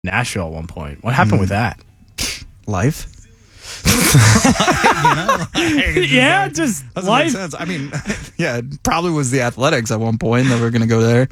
Nashville at one point. What happened with that? Life. Yeah, just Doesn't life. make sense. I mean, yeah, it probably was the Athletics at one point that were going to go there.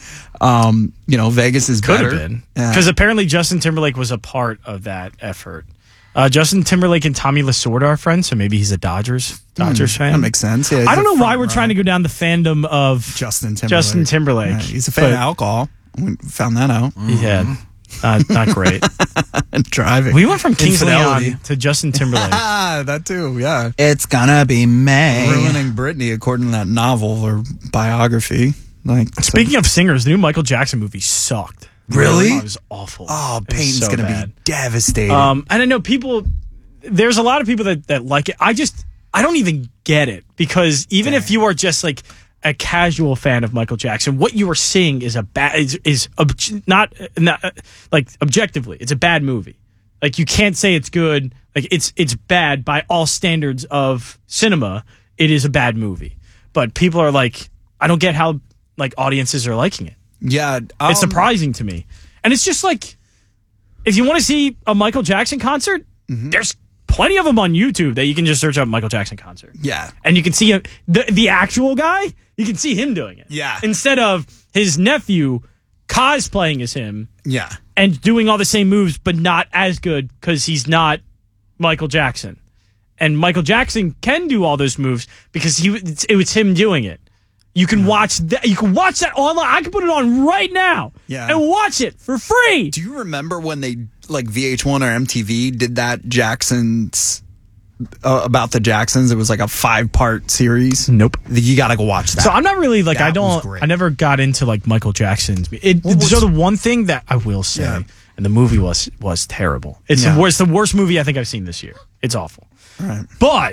Vegas is Could better. have been. Because apparently Justin Timberlake was a part of that effort. Justin Timberlake and Tommy Lasorda are friends, so maybe he's a Dodgers fan. That makes sense. Yeah, I don't know why we're trying to go down the fandom of Justin Timberlake. Yeah, he's a fan of alcohol. We found that out. Yeah, not great. And driving. We went from Kings Infidelity. Leon to Justin Timberlake. That too, yeah. It's gonna be May. Ruining Britney, according to that novel or biography. Speaking of singers, the new Michael Jackson movie sucked. Really? It was awful. Oh, It was Peyton's so going to bad. be devastated. And I know there's a lot of people that like it. I don't even get it, because even if you are just like a casual fan of Michael Jackson, what you are seeing is not objectively, it's a bad movie. Like, you can't say it's good. Like, it's bad by all standards of cinema. It is a bad movie. But people are like, I don't get how like audiences are liking it. Yeah. It's surprising to me. And it's just like, if you want to see a Michael Jackson concert, there's plenty of them on YouTube that you can just search up Michael Jackson concert. Yeah. And you can see the actual guy, you can see him doing it. Yeah. Instead of his nephew cosplaying as him. Yeah. And doing all the same moves, but not as good because he's not Michael Jackson. And Michael Jackson can do all those moves because it was him doing it. You can watch that. You can watch that online. I can put it on right now and watch it for free. Do you remember when they, like VH1 or MTV, did that Jacksons, about the Jacksons? It was like a 5-part series. Nope. You got to go watch that. So I'm not really like, That was great. I never got into like Michael Jackson's. So the one thing that I will say, and the movie was terrible. It's the worst movie I think I've seen this year. It's awful. Right. But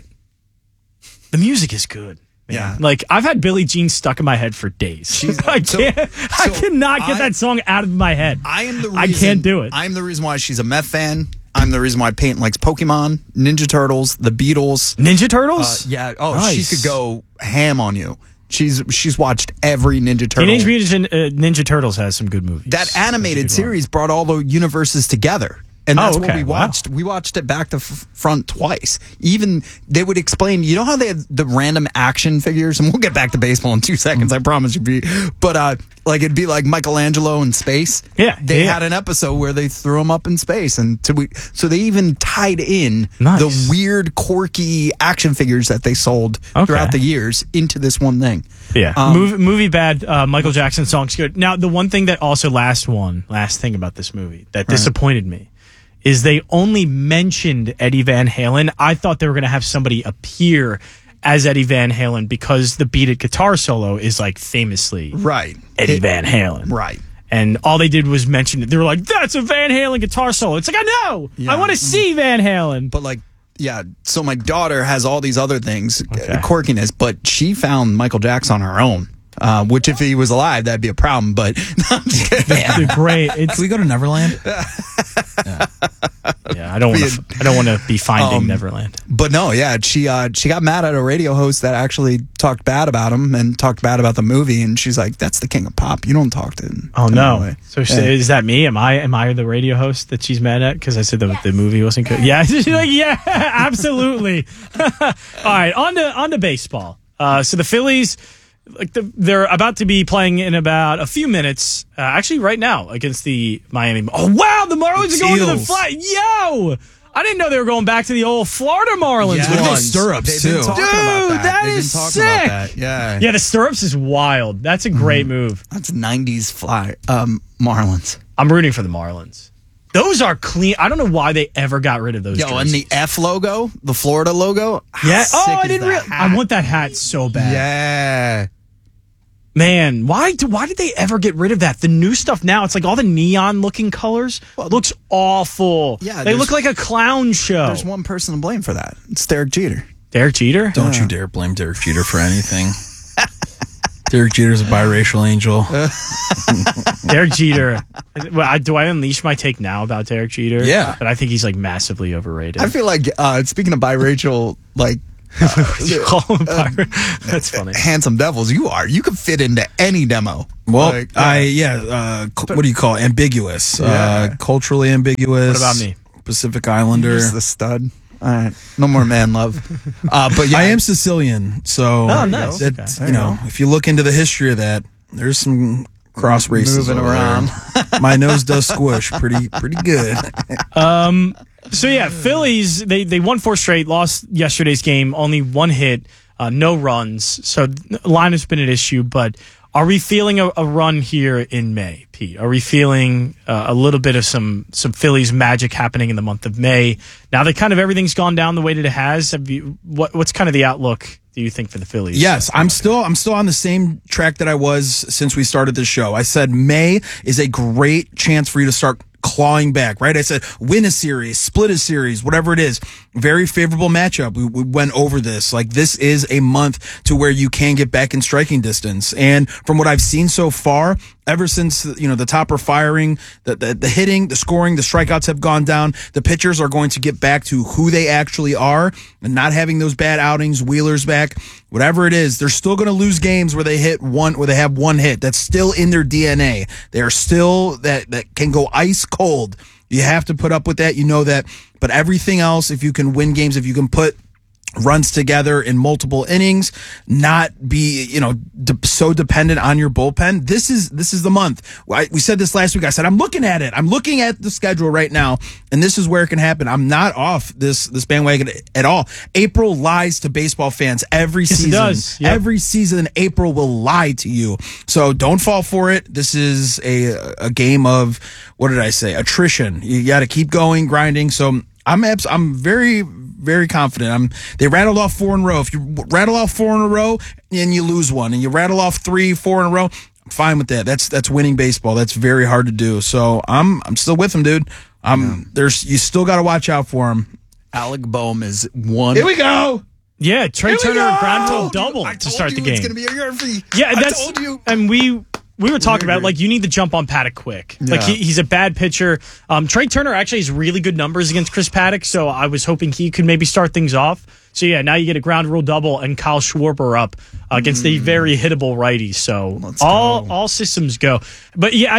the music is good. Man. Yeah. Like, I've had Billie Jean stuck in my head for days. I cannot get that song out of my head. I can't do it. I'm the reason why she's a meth fan. I'm the reason why Peyton likes Pokemon, Ninja Turtles, the Beatles. Ninja Turtles? Yeah. Oh, Nice. she could go ham on you. She's watched every Ninja Turtle. Teenage Mutant Ninja Turtles has some good movies. That animated series brought all the universes together. And that's what we watched. Wow. We watched it back to front twice. Even they would explain, you know how they had the random action figures? And we'll get back to baseball in 2 seconds, I promise you. But like, it'd be like Michelangelo in space. Yeah. They had an episode where they threw him up in space. And so they even tied in Nice. the weird, quirky action figures that they sold throughout the years into this one thing. Yeah. Movie bad. Michael Jackson song's good. Now, the one thing that also last thing about this movie that disappointed me is they only mentioned Eddie Van Halen. I thought they were going to have somebody appear as Eddie Van Halen because the Beat It guitar solo is like famously Eddie Van Halen. Right. And all they did was mention it. They were like, that's a Van Halen guitar solo. It's like, I know. Yeah. I want to see Van Halen. But like, yeah, so my daughter has all these other things, quirkiness, but she found Michael Jackson on her own. Which, if he was alive, that'd be a problem. But I'm just kidding. It's great. Can we go to Neverland? Yeah, I don't want to be finding Neverland. But no, yeah, she got mad at a radio host that actually talked bad about him and talked bad about the movie, and she's like, "That's the king of pop. You don't talk to him." Oh no! Way. So is that me? Am I the radio host that she's mad at because I said the movie wasn't good? Yeah, she's like, yeah, absolutely. All right, on to baseball. So the Phillies. They're about to be playing in about a few minutes, actually right now, against the Miami. Oh, wow, the Marlins are going to the fly. Yo! I didn't know they were going back to the old Florida Marlins. Yeah, Look at those ones. stirrups, They've been too. talking Dude, about that. that They've is been talking sick. about that. Yeah. Yeah, the stirrups is wild. That's a great move. That's 90s fly Marlins. I'm rooting for the Marlins. Those are clean. I don't know why they ever got rid of those. Yo, and the F logo, the Florida logo. Yeah. How Oh, sick I is didn't that realize. hat? I want that hat so bad. Yeah. Man, why did they ever get rid of that? The new stuff now, it's like all the neon looking colors. Looks awful. Yeah, they look like a clown show. There's one person to blame for that. It's Derek Jeter. Derek Jeter? Don't you dare blame Derek Jeter for anything. Derek Jeter's a biracial angel. Derek Jeter. Do I unleash my take now about Derek Jeter? Yeah. But I think he's like massively overrated. I feel like, speaking of biracial, like, You call them a pirate? That's funny. Handsome devils, you are. You could fit into any demo. Well, Like, what do you call it? Ambiguous. Yeah. Culturally ambiguous. What about me? Pacific Islander. Just the stud. All right, no more man love. But yeah, I am Sicilian, so Oh, nice. that's, Okay. you know, if you look into the history of that, there's some cross races Moving over around. there. My nose does squish pretty good. So yeah, Phillies they won 4 straight, lost yesterday's game, only 1 hit, no runs. So line has been an issue, but are we feeling a run here in May, Pete? Are we feeling a little bit of some Phillies magic happening in the month of May? Now that kind of everything's gone down the way that it has, what's kind of the outlook, do you think, for the Phillies? Yes, I'm still on the same track that I was since we started this show. I said May is a great chance for you to start clawing back, right? I said win a series, split a series, whatever it is. Very favorable matchup. We went over this. Like, this is a month to where you can get back in striking distance. And from what I've seen so far, ever since, you know, the top are firing, the hitting, the scoring, the strikeouts have gone down. The pitchers are going to get back to who they actually are and not having those bad outings, Wheeler's back, whatever it is. They're still going to lose games where they have one hit. That's still in their DNA. They are still that can go ice cold. You have to put up with that. You know that. But everything else, if you can win games, if you can put runs together in multiple innings, not be, you know, so dependent on your bullpen. This is the month. We said this last week. I said, I'm looking at it. I'm looking at the schedule right now, and this is where it can happen. I'm not off this bandwagon at all. April lies to baseball fans every season. It does. Yep. Every season, April will lie to you. So don't fall for it. This is a game of, what did I say? Attrition. You got to keep going, grinding. So I'm very, very confident. They rattled off 4 in a row. If you rattle off 4 in a row and you lose one, and you rattle off 3, 4 in a row, I'm fine with that. That's winning baseball. That's very hard to do. So I'm still with him, dude. You still got to watch out for him. Alec Boehm is one. Here we go. Yeah, Trey Here we Turner go! ground rule double I to told start the you game. It's going to be a Murphy. Yeah, I that's. told you. And we were talking about, like, you need to jump on Paddock quick. Like, Yeah. he's a bad pitcher. Trey Turner actually has really good numbers against Chris Paddock, so I was hoping he could maybe start things off. So yeah, now you get a ground rule double and Kyle Schwarber up against the very hittable righty. So all systems go. But yeah,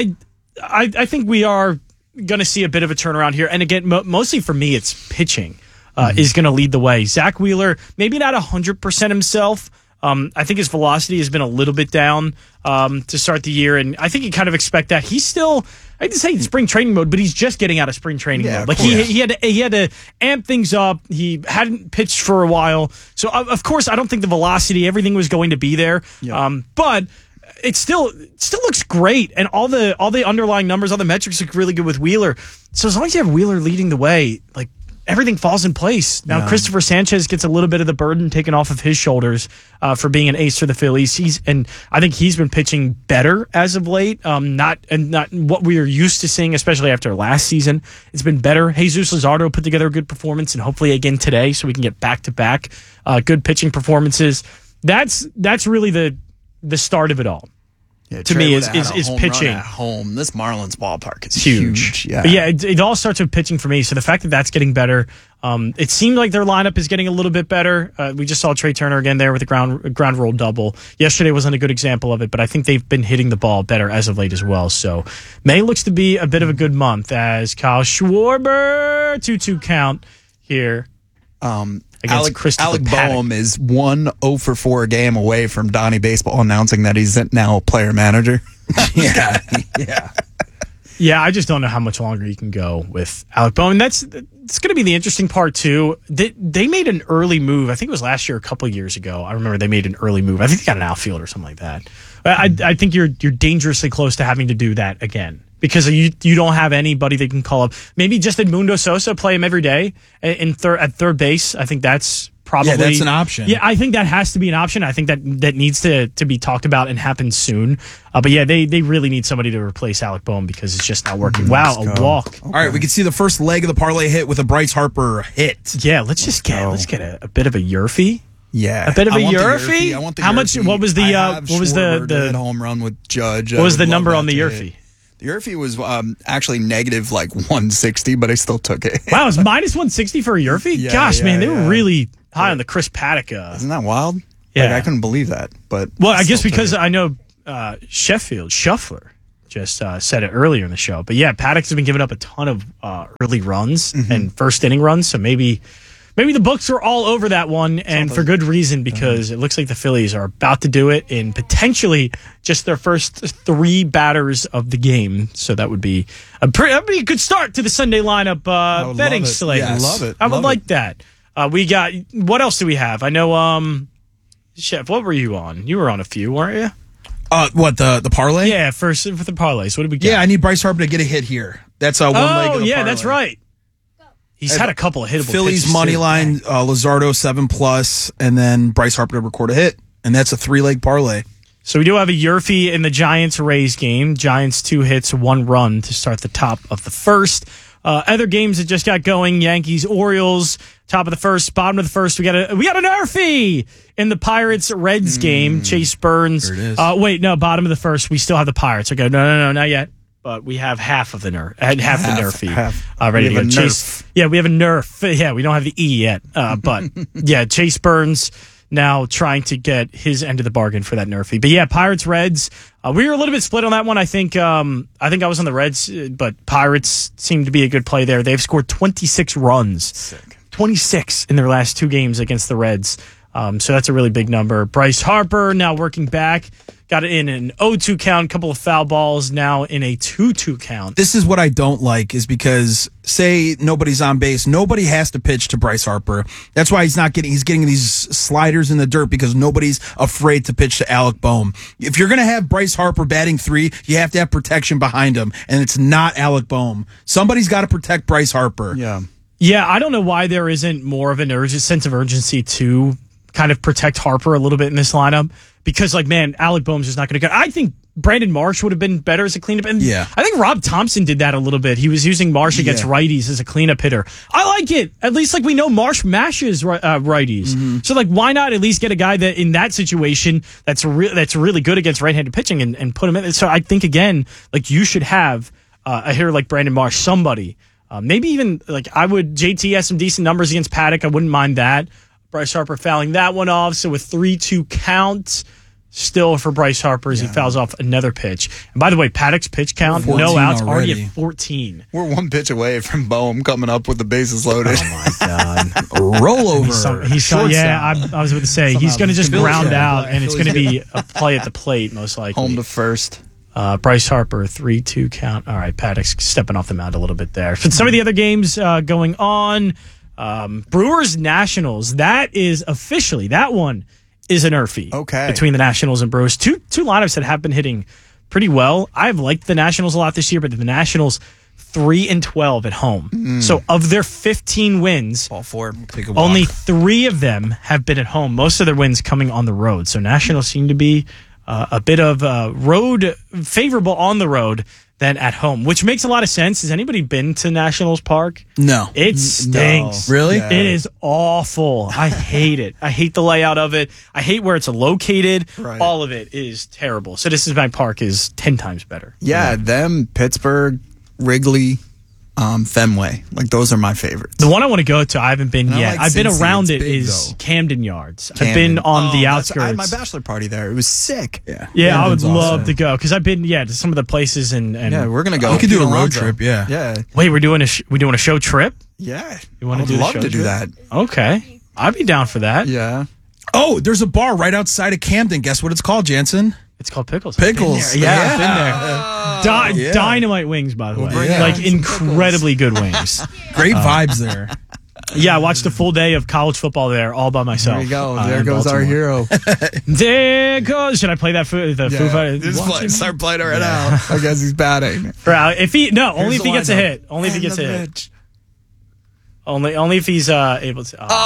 I think we are going to see a bit of a turnaround here. And again, mostly for me, it's pitching is going to lead the way. Zach Wheeler, maybe not 100% himself. I think his velocity has been a little bit down to start the year, and I think you kind of expect that. He's still, I hate to say spring training mode, but he's just getting out of spring training mode. Like he had to amp things up. He hadn't pitched for a while, so of course I don't think the velocity, everything was going to be there. Yeah. But it still looks great, and all the underlying numbers, all the metrics look really good with Wheeler. So as long as you have Wheeler leading the way, like, everything falls in place. Now, Christopher Sanchez gets a little bit of the burden taken off of his shoulders for being an ace for the Phillies. And I think he's been pitching better as of late. Not what we are used to seeing, especially after last season. It's been better. Jesus Luzardo put together a good performance, and hopefully again today, so we can get back-to-back good pitching performances. That's really the start of it all. Yeah, to Trey me, would've had a is home pitching. run at home. This Marlins ballpark is Huge. Yeah. But yeah, it all starts with pitching for me. So the fact that that's getting better, it seemed like their lineup is getting a little bit better. We just saw Trey Turner again there with a ground roll double. Yesterday wasn't a good example of it, but I think they've been hitting the ball better as of late as well. So May looks to be a bit of a good month as Kyle Schwarber 2-2 count here. Against Alec Paddock. Boehm is 1-0 for 4 game away from Donnie Baseball announcing that he's now a player manager. Yeah. Yeah, I just don't know how much longer you can go with Alec Boehm. It's going to be the interesting part, too. They made an early move. I think it was last year, a couple of years ago. I remember they made an early move. I think they got an outfield or something like that. I think you're dangerously close to having to do that again because you don't have anybody that can call up. Maybe just Edmundo Sosa, play him every day at third base. I think that's probably... Yeah, that's an option. Yeah, I think that has to be an option. I think that needs to be talked about and happen soon. But yeah, they really need somebody to replace Alec Boehm because it's just not working. Wow, a walk. All right, we can see the first leg of the parlay hit with a Bryce Harper hit. Yeah, let's get a bit of a Yurfie. Yeah, A bit of I a want the Yurfie? I want the How much? Yurfie. What was the? I have What was Schwarber the did home run with Judge? What was the I would number love on the that to Yurfie? hit. The Yurfie was actually negative like 160, but I still took it. Wow, it's minus 160 for a Yurfie. Yeah, Gosh, man, they were yeah. really. high on the Chris Paddock. Isn't that wild? Yeah. Like, I couldn't believe that. But Well, I guess still because took it. I know Shuffler just said it earlier in the show. But yeah, Paddock has been giving up a ton of early runs and first inning runs. So maybe the books are all over that one, and for good reason, because it looks like the Phillies are about to do it in potentially just their first 3 batters of the game. So that would be that'd be a good start to the Sunday lineup would betting love it. slate. Yes. Love it. I would Love like it. that. We got what else do we have? I know, Chef. What were you on? You were on a few, weren't you? What the parlay? Yeah, for the parlays. What did we get? Yeah, I need Bryce Harper to get a hit here. That's one leg of the yeah, parlay. that's right. He's had a couple of hittable Phillies pitches, money too. line, Luzardo 7+, and then Bryce Harper to record a hit, and that's a 3-leg parlay. So we do have a Yurfie in the Giants-Rays game. Giants 2 hits, 1 run to start the top of the first. Other games that just got going: Yankees-Orioles, top of the first, bottom of the first. We got a Nerfie in the Pirates-Reds game. Chase Burns. There it is. Wait, no, bottom of the first. We still have the Pirates. Okay, no, not yet. But we have half of the Nerf, half the Nerfie ready We to have go. a Chase, yeah, we have a Nerf. Yeah, we don't have the E yet. But yeah, Chase Burns now trying to get his end of the bargain for that Nerfie. But yeah, Pirates Reds. We were a little bit split on that one. I think I was on the Reds, but Pirates seem to be a good play there. They've scored 26 runs, 26 in their last 2 games against the Reds. So that's a really big number. Bryce Harper now working back. Got it in an 0-2 count, couple of foul balls, now in a 2-2 count. This is what I don't like, is because, say nobody's on base, nobody has to pitch to Bryce Harper. That's why he's getting these sliders in the dirt, because nobody's afraid to pitch to Alec Boehm. If you're going to have Bryce Harper batting 3, you have to have protection behind him, and it's not Alec Boehm. Somebody's got to protect Bryce Harper. Yeah, I don't know why there isn't more of an sense of urgency to kind of protect Harper a little bit in this lineup, because, like, man, Alec Boehm's just not going to go. I think Brandon Marsh would have been better as a cleanup. And Yeah. I think Rob Thompson did that a little bit. He was using Marsh against righties as a cleanup hitter. I like it. At least, like, we know Marsh mashes righties. So, like, why not at least get a guy that in that situation that's really good against right-handed pitching and put him in? So I think, again, like, you should have a hitter like Brandon Marsh, somebody. Maybe even, like, JT has some decent numbers against Paddock. I wouldn't mind that. Bryce Harper fouling that one off. So with 3-2 count still for Bryce Harper as he fouls off another pitch. And by the way, Paddock's pitch count, 14 no outs, already already. at 14. We're 1 pitch away from Boehm coming up with the bases loaded. Oh, my God. Rollover. I was about to say, he's going to just Phillies ground guy. out, and it's going to be a play at the plate, most likely. Home to first. Bryce Harper, 3-2 count. All right, Paddock's stepping off the mound a little bit there. But some of the other games going on, Brewers Nationals, that one is a Nerfie. Okay. Between the Nationals and Brewers. Two lineups that have been hitting pretty well. I've liked the Nationals a lot this year, but the Nationals 3-12 at home. So of their 15 wins, All 4. Take a walk. only 3 of them have been at home. Most of their wins coming on the road. So Nationals seem to be a bit of road favorable on the road than at home, which makes a lot of sense. Has anybody been to Nationals Park? No. It stinks. Really? Yeah. It is awful. I hate it. I hate the layout of it. I hate where it's located. Right. All of it is terrible. Citizens Bank Park is 10 times better. Yeah, them, Pittsburgh, Wrigley, Fenway. Like, those are my favorites. The one I want to go to, I haven't been I yet. like I've been Cincy. around It's it, big, is though. Camden Yards. I've been on the outskirts. I had my bachelor party there. It was sick. Yeah. Yeah, I would Camden's love awesome. to go because I've been to some of the places and Yeah, we're gonna go. We could do a Pete road Alonso. trip, yeah. Yeah. wait, we're doing a show trip. Yeah. You wanna I would do the love show to do trip? that. Okay, I'd be down for that. Yeah. Oh, there's a bar right outside of Camden. Guess what it's called, Jansen? It's called Pickles. Pickles. Yeah, I've been there. Yeah. Dynamite wings, by the way. bring it. Like incredibly good wings. Great vibes there. Yeah, I watched a full day of college football there all by myself. There you go. in There goes our Baltimore. hero. There goes. Should I play that Foo Fighters? Just start playing it right now. I guess he's batting. If he only if the he gets a lineup. hit. Only if he gets a hit. Only if he's able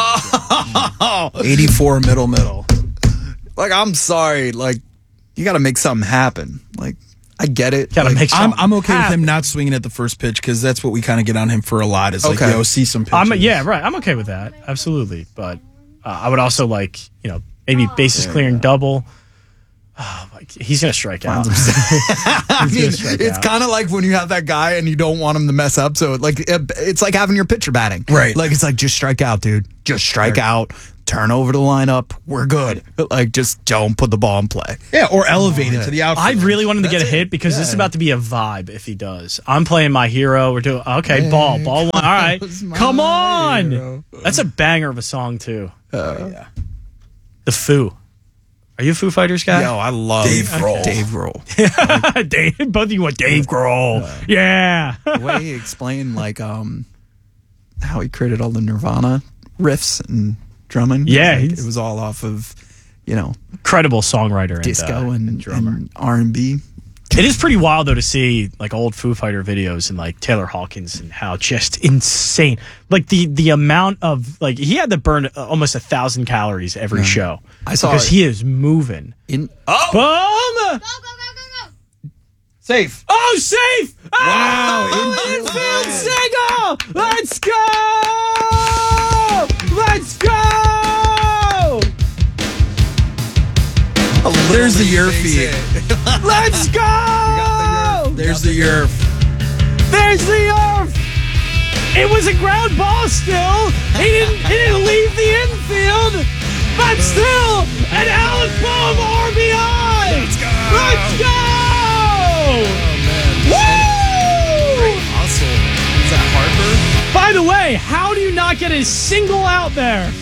to. 84 middle. Like, I'm sorry. Like, you got to make something happen. Like, I get it. Gotta Like, make I'm something okay with happen. him not swinging at the first pitch because that's what we kind of get on him for a lot. Is like, Okay. yo, see some pitches. Yeah, right. I'm okay with that. Absolutely. But I would also like, maybe bases clearing double. He's going to strike out. I mean, strike it's out. kind of like when you have that guy and you don't want him to mess up. So, like, it's like having your pitcher batting. Right. Like, it's like, just strike out, dude. Just strike out. turn over the lineup. We're good. Like, just don't put the ball in play. Yeah, or elevate it to the outfield. I really want him to get a hit because this is about to be a vibe if he does. I'm playing my hero. We're doing ball one. All right, come on. hero. That's a banger of a song too. Yeah. The Foo. Are you a Foo Fighters guy? Yo, I love Dave Grohl. Dave Grohl. Dave, both of you went Dave Grohl. Yeah. The way he explained, like, how he created all the Nirvana riffs and drumming. Yeah, Like, it was all off of, Incredible songwriter disco and drummer. and R&B. It is pretty wild though to see like old Foo Fighter videos and like Taylor Hawkins and how just insane. Like the amount of like he had to burn almost 1,000 calories every show. I saw because it. he is moving. Boom! Go, go, go, go, go. Safe. Oh, safe! Wow, Infield single! Let's go! Let's go! There's the Yerf feed. Let's go! There's the Yerf. There's the earth. It was a ground ball still. He didn't leave the infield, but still an Alec Bohm RBI. Let's go! Let's go! Woo! Hustle. Is that Harper? By the way, how do you not get a single out there?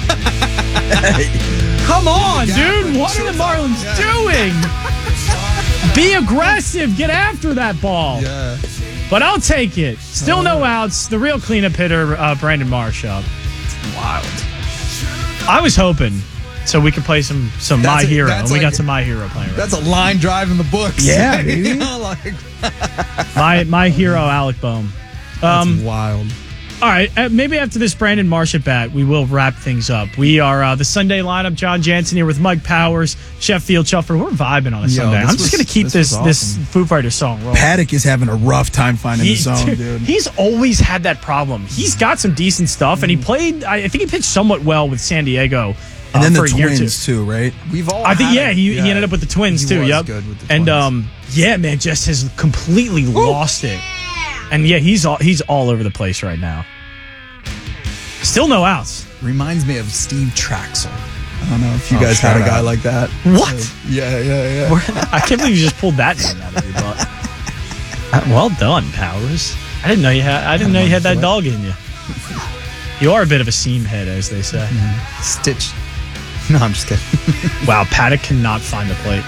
Come on, dude. What are the Marlins doing? Be aggressive. Get after that ball. Yeah. But I'll take it. Still no outs. The real cleanup hitter, Brandon Marsh up. Wild. I was hoping so we could play some My Hero. And we like- got some My Hero playing right That's a line drive in the books. Yeah, baby. now. My Hero, Alec Bohm. That's wild. All right, maybe after this Brandon Marsh at bat, we will wrap things up. We are the Sunday lineup. John Jansen here with Mike Powers, Sheffield Shuffler. We're vibing on a Sunday. this I'm just was- going to keep this was this awesome. Foo Fighters song rolling. Paddock is having a rough time finding the zone, dude. He's always had that problem. He's got some decent stuff, and he played. I think he pitched somewhat well with San Diego. And then for the a year or two. Twins, too, right? We've all I think had he ended up with the Twins He too. was Yep. good with the and Twins. yeah, man, just has completely lost it. And yeah, he's all over the place right now. Still no outs. Reminds me of Steve Traxel. I don't know if you Oh, guys had a shout guy out. like that. What? Yeah. I can't believe you just pulled that name out of your butt. Well done, Powers. I didn't know you had that dog in you. You are a bit of a seam head, as they say. Stitch. No, I'm just kidding. Wow, Paddock cannot find the plate.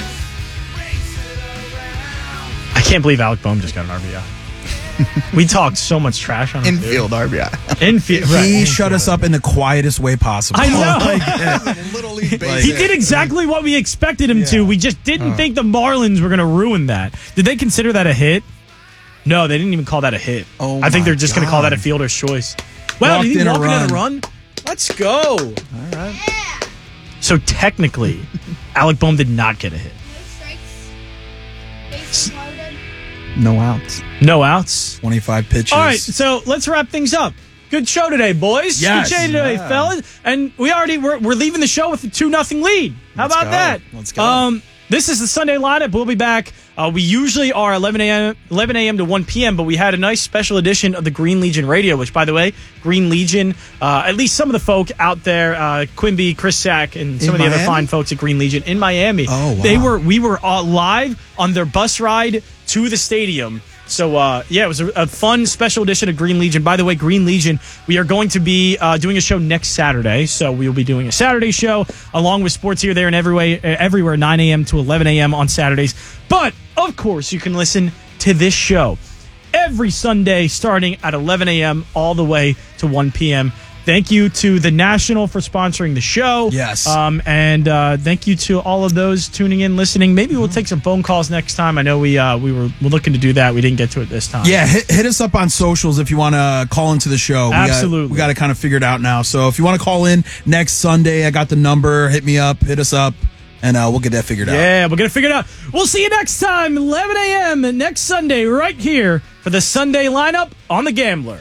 I can't believe Alec Bohm just got an RBI. We talked so much trash on him. Infield RBI. Infield. He shut us up in the quietest way possible. I know. Little League He did exactly what we expected him to. We just didn't think the Marlins were going to ruin that. Did they consider that a hit? No, they didn't even call that a hit. Oh I think my they're just going to call that a God. fielder's choice. Wow, Walked did he in a walk in a run. run? Let's go. All right. So technically, Alec Bohm did not get a hit. No strikes. Bases loaded. No outs. No outs. 25 pitches. All right, so let's wrap things up. Good show today, boys. Yes. Good show today, fellas. And we're leaving the show with a 2-0 lead. How Let's about go. that? Let's go. This is the Sunday lineup. We'll be back. We usually are 11 a.m. to 1 p.m., but we had a nice special edition of the Green Legion Radio, which, by the way, Green Legion, at least some of the folk out there, Quimby, Chris Sack, and some In of the other Miami? fine folks at Green Legion in Miami. Oh, wow. We were live on their bus ride to the stadium. So, it was a fun special edition of Green Legion. By the way, Green Legion, we are going to be doing a show next Saturday. So we'll be doing a Saturday show along with Sports Here, There, and everywhere 9 a.m. to 11 a.m. on Saturdays. But, of course, you can listen to this show every Sunday starting at 11 a.m. all the way to 1 p.m. Thank you to the National for sponsoring the show. Yes. And thank you to all of those tuning in, listening. Maybe we'll take some phone calls next time. I know we were looking to do that. We didn't get to it this time. Yeah, hit us up on socials if you want to call into the show. Absolutely. We got it kind of figured out now. So if you want to call in next Sunday, I got the number. Hit me up, hit us up, and we'll get that figured out. Yeah, we're going to figure it out. We'll see you next time, 11 a.m. next Sunday, right here for the Sunday lineup on The Gambler.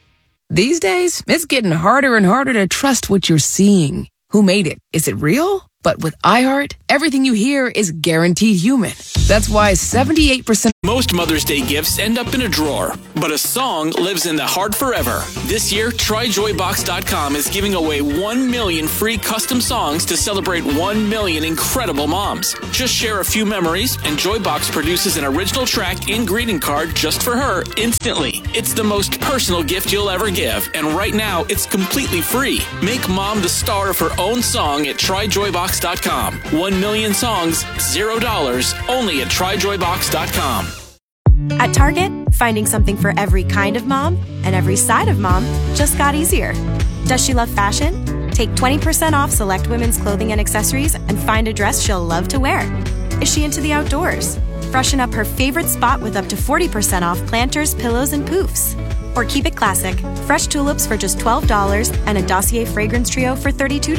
These days, it's getting harder and harder to trust what you're seeing. Who made it? Is it real? But with iHeart, everything you hear is guaranteed human. That's why 78%... Most Mother's Day gifts end up in a drawer, but a song lives in the heart forever. This year, TryJoyBox.com is giving away 1 million free custom songs to celebrate 1 million incredible moms. Just share a few memories, and Joybox produces an original track and greeting card just for her instantly. It's the most personal gift you'll ever give, and right now, it's completely free. Make mom the star of her own song at TryJoyBox.com. 1 million songs, $0, only at TryJoyBox.com. At Target, finding something for every kind of mom and every side of mom just got easier. Does she love fashion? Take 20% off select women's clothing and accessories and find a dress she'll love to wear. Is she into the outdoors? Freshen up her favorite spot with up to 40% off planters, pillows, and poofs. Or keep it classic, fresh tulips for just $12 and a Dossier fragrance trio for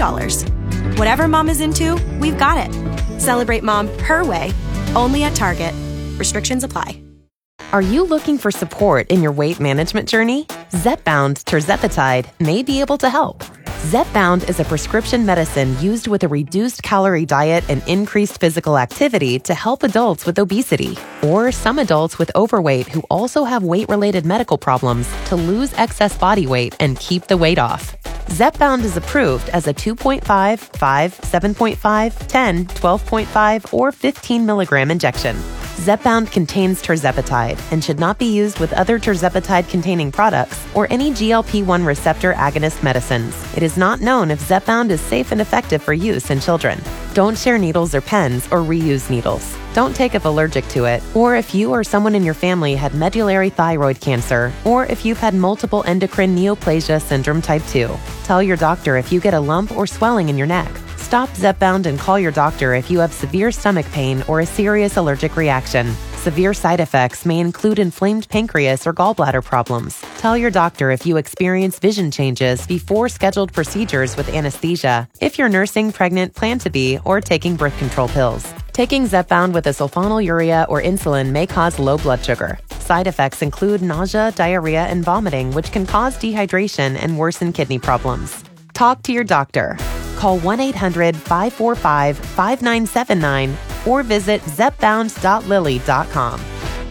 $32. Whatever mom is into, we've got it. Celebrate mom her way, only at Target. Restrictions apply. Are you looking for support in your weight management journey? Zepbound tirzepatide may be able to help. Zepbound is a prescription medicine used with a reduced calorie diet and increased physical activity to help adults with obesity or some adults with overweight who also have weight-related medical problems to lose excess body weight and keep the weight off. Zepbound is approved as a 2.5, 5, 7.5, 10, 12.5, or 15 milligram injection. Zepbound contains tirzepatide and should not be used with other tirzepatide-containing products or any GLP-1 receptor agonist medicines. It is not known if Zepbound is safe and effective for use in children. Don't share needles or pens or reuse needles. Don't take if allergic to it, or if you or someone in your family had medullary thyroid cancer, or if you've had multiple endocrine neoplasia syndrome type 2. Tell your doctor if you get a lump or swelling in your neck. Stop Zepbound and call your doctor if you have severe stomach pain or a serious allergic reaction. Severe side effects may include inflamed pancreas or gallbladder problems. Tell your doctor if you experience vision changes before scheduled procedures with anesthesia, if you're nursing, pregnant, plan to be, or taking birth control pills. Taking Zepbound with a sulfonylurea or insulin may cause low blood sugar. Side effects include nausea, diarrhea, and vomiting, which can cause dehydration and worsen kidney problems. Talk to your doctor. Call 1-800-545-5979 or visit zepbound.lily.com.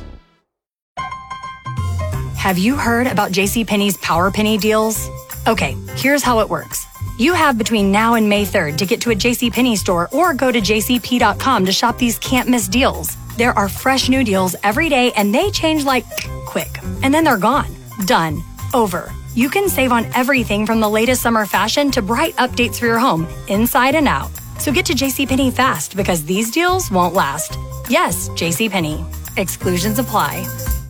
Have you heard about JCPenney's Power Penny deals? Okay, here's how it works. You have between now and May 3rd to get to a JCPenney store or go to jcp.com to shop these can't-miss deals. There are fresh new deals every day and they change like quick. And then they're gone. Done. Over. You can save on everything from the latest summer fashion to bright updates for your home, inside and out. So get to JCPenney fast because these deals won't last. Yes, JCPenney. Exclusions apply.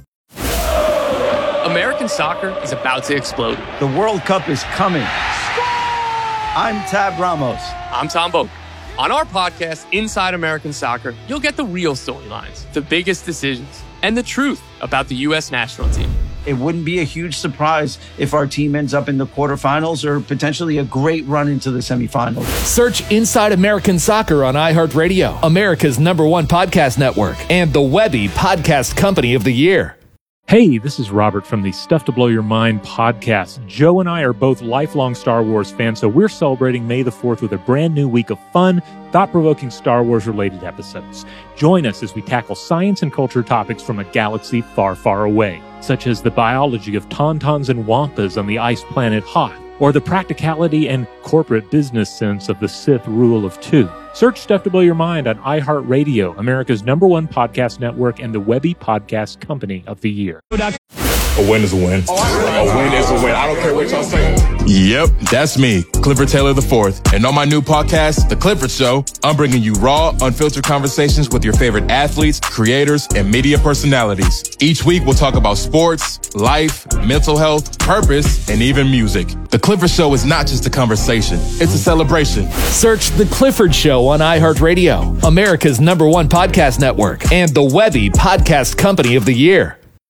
American soccer is about to explode. The World Cup is coming. I'm Tab Ramos. I'm Tom Boak. On our podcast, Inside American Soccer, you'll get the real storylines, the biggest decisions, and the truth about the U.S. national team. It wouldn't be a huge surprise if our team ends up in the quarterfinals or potentially a great run into the semifinals. Search Inside American Soccer on iHeartRadio, America's #1 podcast network, and the Webby Podcast Company of the Year. Hey, this is Robert from the Stuff to Blow Your Mind podcast. Joe and I are both lifelong Star Wars fans, so we're celebrating May the 4th with a brand new week of fun, thought-provoking Star Wars-related episodes. Join us as we tackle science and culture topics from a galaxy far, far away, such as the biology of tauntauns and wampas on the ice planet Hoth, or the practicality and corporate business sense of the Sith rule of 2. Search Stuff to Blow Your Mind on iHeartRadio, America's #1 podcast network, and the Webby Podcast Company of the Year. A win is a win. A win is a win. I don't care what y'all say. Yep, that's me, Clifford Taylor IV. And on my new podcast, The Clifford Show, I'm bringing you raw, unfiltered conversations with your favorite athletes, creators, and media personalities. Each week, we'll talk about sports, life, mental health, purpose, and even music. The Clifford Show is not just a conversation. It's a celebration. Search The Clifford Show on iHeartRadio, America's #1 podcast network, and the Webby Podcast Company of the Year.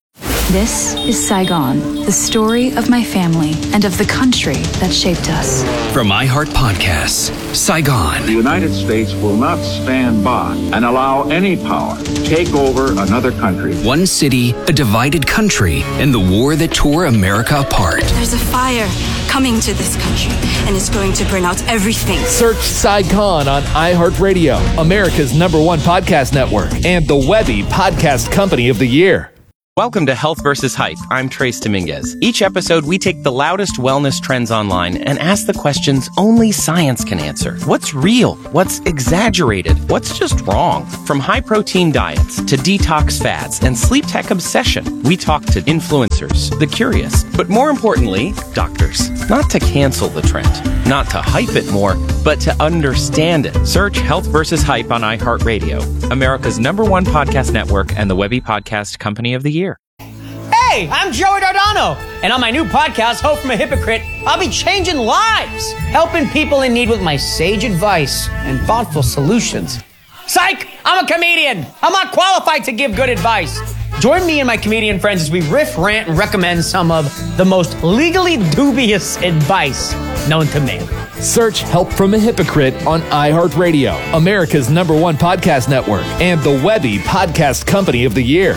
This is Saigon, the story of my family and of the country that shaped us. From iHeart Podcasts, Saigon. The United States will not stand by and allow any power to take over another country. One city, a divided country, and the war that tore America apart. There's a fire coming to this country, and it's going to burn out everything. Search Saigon on iHeartRadio, America's #1 podcast network, and the Webby Podcast Company of the Year. Welcome to Health vs. Hype. I'm Trace Dominguez. Each episode, we take the loudest wellness trends online and ask the questions only science can answer. What's real? What's exaggerated? What's just wrong? From high-protein diets to detox fads and sleep tech obsession, we talk to influencers, the curious, but more importantly, doctors. Not to cancel the trend, not to hype it more, but to understand it. Search Health vs. Hype on iHeartRadio, America's #1 podcast network and the Webby Podcast Company of the Year. Hey, I'm Joey Dardano, and on my new podcast, Hope from a Hypocrite, I'll be changing lives, helping people in need with my sage advice and thoughtful solutions. Psych! I'm a comedian. I'm not qualified to give good advice. Join me and my comedian friends as we riff, rant, and recommend some of the most legally dubious advice known to man. Search Help from a Hypocrite on iHeartRadio, America's #1 podcast network, and the Webby Podcast Company of the Year.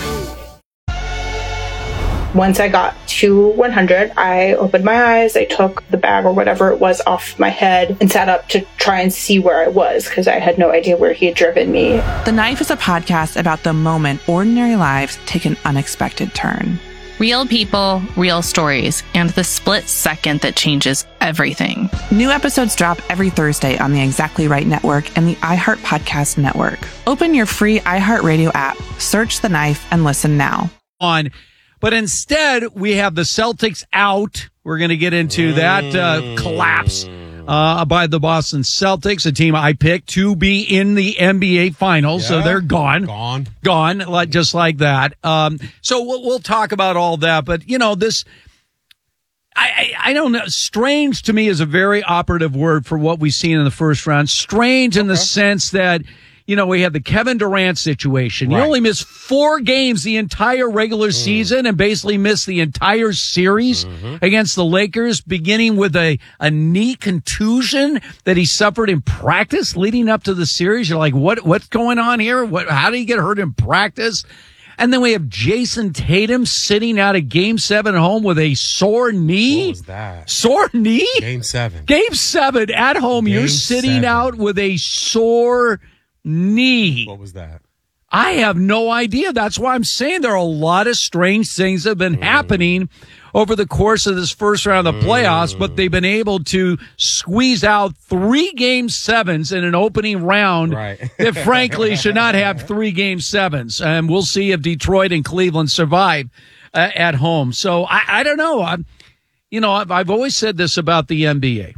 Once I got to 100, I opened my eyes, I took the bag or whatever it was off my head and sat up to try and see where I was because I had no idea where he had driven me. The Knife is a podcast about the moment ordinary lives take an unexpected turn. Real people, real stories, and the split second that changes everything. New episodes drop every Thursday on the Exactly Right Network and the iHeart Podcast Network. Open your free iHeartRadio app, search The Knife, and listen now. But instead, we have the Celtics out. We're going to get into that collapse by the Boston Celtics, a team I picked to be in the NBA Finals. Yeah. So they're gone, just like that. So we'll talk about all that. But, you know, this, I don't know. Strange to me is a very operative word for what we've seen in the first round. Strange in the sense that, you know, we had the Kevin Durant situation. Right. He only missed 4 games the entire regular season and basically missed the entire series against the Lakers, beginning with a knee contusion that he suffered in practice leading up to the series. You're like, what's going on here? How did he get hurt in practice? And then we have Jason Tatum sitting out of Game 7 at home with a sore knee. What was that? Sore knee? Game 7. Game 7 at home. You're sitting out with a sore knee. What was that? I have no idea. That's why I'm saying there are a lot of strange things that have been happening over the course of this first round of the playoffs, but they've been able to squeeze out 3 Game 7s in an opening round that frankly should not have 3 Game 7s. And we'll see if Detroit and Cleveland survive at home. So I don't know. I've always said this about the NBA.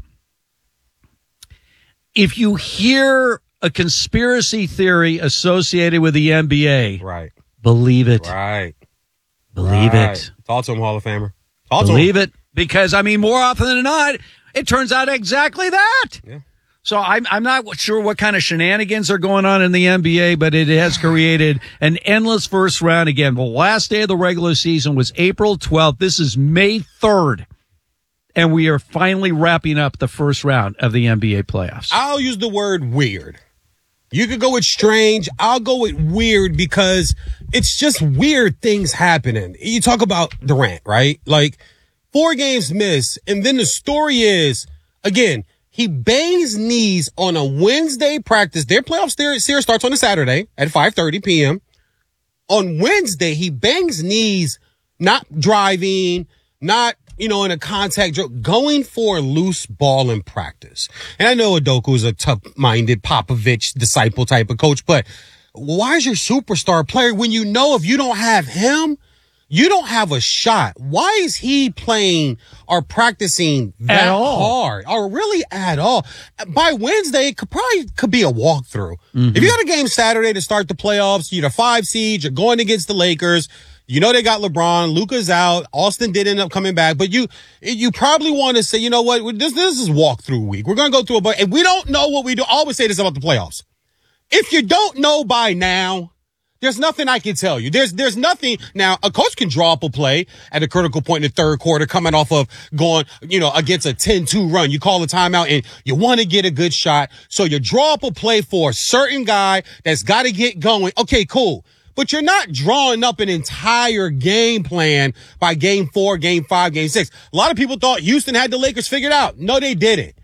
If you hear a conspiracy theory associated with the NBA. Right. Believe it. Right. Believe it. Talk to him, Hall of Famer. Believe it. Because, I mean, more often than not, it turns out exactly that. Yeah. So I'm not sure what kind of shenanigans are going on in the NBA, but it has created an endless first round. Again, the last day of the regular season was April 12th. This is May 3rd. And we are finally wrapping up the first round of the NBA playoffs. I'll use the word weird. You could go with strange. I'll go with weird because it's just weird things happening. You talk about Durant, right? Like 4 games missed. And then the story is, again, he bangs knees on a Wednesday practice. Their playoff series starts on a Saturday at 5:30 p.m. On Wednesday, he bangs knees, not driving, not in a contact joke, going for a loose ball in practice. And I know Udoka's a tough-minded Popovich disciple type of coach, but why is your superstar player when you know if you don't have him, you don't have a shot? Why is he playing or practicing that hard or really at all? By Wednesday, it could be a walkthrough. If you got a game Saturday to start the playoffs, you're the 5 seed, you're going against the Lakers. You know they got LeBron, Luka's out, Austin did end up coming back, but you probably want to say, you know what, this is walkthrough week. We're going to go through and we don't know what we do. I always say this about the playoffs. If you don't know by now, There's nothing I can tell you. There's nothing. Now, a coach can draw up a play at a critical point in the third quarter coming off of going, against a 10-2 run. You call a timeout and you want to get a good shot. So you draw up a play for a certain guy that's got to get going. Okay, cool. But you're not drawing up an entire game plan by game 4, game 5, game 6. A lot of people thought Houston had the Lakers figured out. No, they didn't.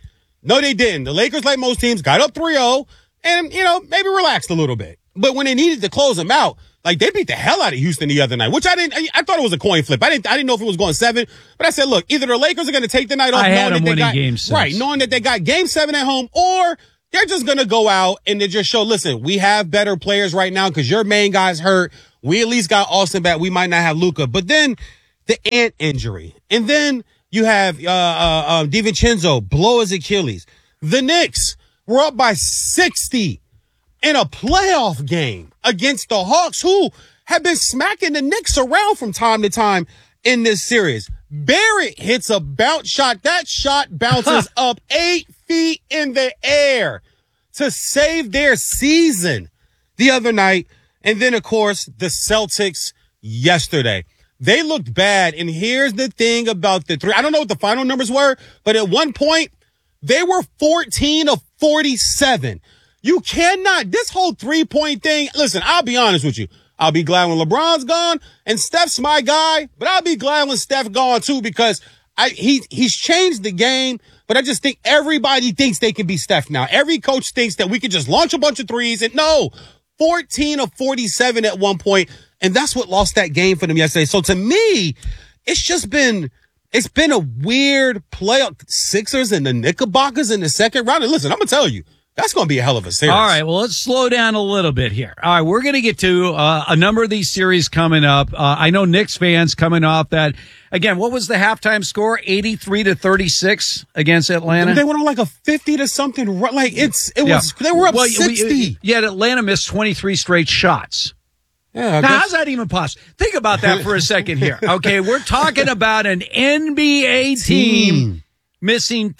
The Lakers, like most teams, got up 3-0 and, maybe relaxed a little bit. But when they needed to close them out, like they beat the hell out of Houston the other night, which I thought it was a coin flip. I didn't know if it was going 7, but I said, look, either the Lakers are going to take the night off, knowing that they got game 7 at home, or they're just going to go out and they just show, listen, we have better players right now because your main guy's hurt. We at least got Austin back. We might not have Luka, but then the Ant injury, and then you have DiVincenzo blow his Achilles. The Knicks were up by 60 in a playoff game against the Hawks, who have been smacking the Knicks around from time to time in this series. Barrett hits a bounce shot. That shot bounces up 8 feet in the air to save their season the other night. And then, of course, the Celtics yesterday. They looked bad. And here's the thing about the three. I don't know what the final numbers were, but at one point, they were 14 of 47. You cannot, this whole 3-point thing, listen, I'll be honest with you. I'll be glad when LeBron's gone and Steph's my guy, but I'll be glad when Steph gone too because he's changed the game, but I just think everybody thinks they can be Steph now. Every coach thinks that we could just launch a bunch of threes and no, 14 of 47 at one point, and that's what lost that game for them yesterday. So to me, it's been a weird playoff. Sixers and the Knickerbockers in the second round. And listen, I'm going to tell you, that's going to be a hell of a series. All right, well, let's slow down a little bit here. All right, we're going to get to a number of these series coming up. I know Knicks fans coming off that. Again, what was the halftime score? 83-36 against Atlanta. They went on like a 50 to something. Like they were up 60. Yet Atlanta missed 23 straight shots. Yeah, now, how's that even possible? Think about that for a second here. Okay, we're talking about an NBA team missing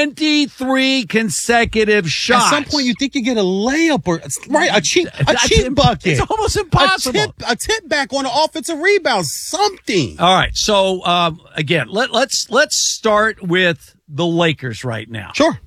23 consecutive shots. At some point, you think you get a layup or a cheap bucket. It's almost impossible. A tip back on an offensive rebound, something. All right. So again, let's start with the Lakers right now. Sure.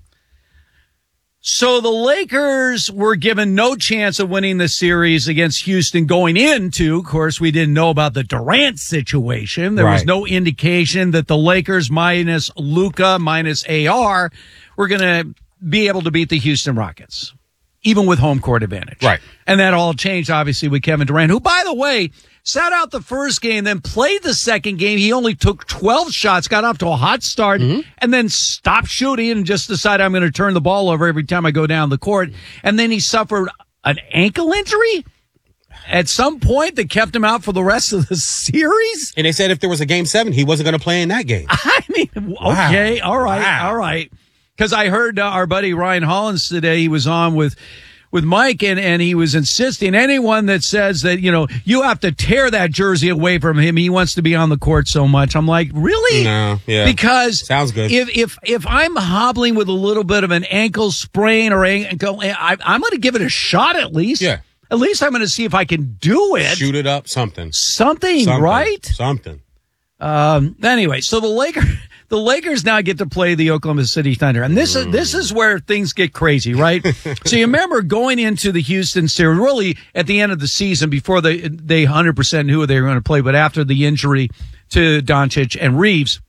So the Lakers were given no chance of winning the series against Houston going into, of course, we didn't know about the Durant situation. There was no indication that the Lakers minus Luka minus AR were going to be able to beat the Houston Rockets, even with home court advantage. Right. And that all changed, obviously, with Kevin Durant, who, by the way, sat out the first game, then played the second game. He only took 12 shots, got off to a hot start, and then stopped shooting and just decided I'm going to turn the ball over every time I go down the court. And then he suffered an ankle injury at some point that kept him out for the rest of the series. And they said if there was a game 7, he wasn't going to play in that game. I mean, okay, all right. Because I heard our buddy Ryan Hollins today, he was on with Mike, and he was insisting anyone that says that, you have to tear that jersey away from him. He wants to be on the court so much. I'm like, really? No, yeah. Because sounds good. If I'm hobbling with a little bit of an ankle sprain or ankle, I'm going to give it a shot at least. Yeah. At least I'm going to see if I can do it. Shoot it up, something, right? Something. Anyway, so the Lakers now get to play the Oklahoma City Thunder. And this is where things get crazy, right? So you remember going into the Houston series, really at the end of the season before they 100% knew who they were going to play, but after the injury to Doncic and Reeves,